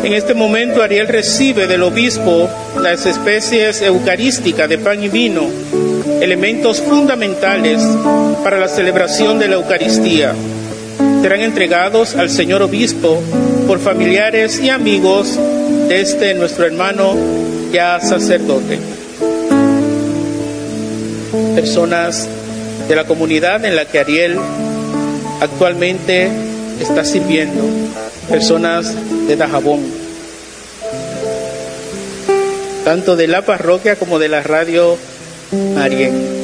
En este momento Ariel recibe del obispo las especies eucarísticas de pan y vino, elementos fundamentales para la celebración de la Eucaristía. Serán entregados al señor obispo por familiares y amigos de nuestro hermano ya sacerdote. Personas de la comunidad en la que Ariel actualmente está sirviendo, personas de Dajabón, tanto de la parroquia como de la radio Marién.